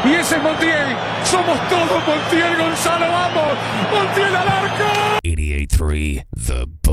Y ese es Montiel. Somos todos Montiel, Gonzalo. Vamos. Montiel al arco. 88.3 The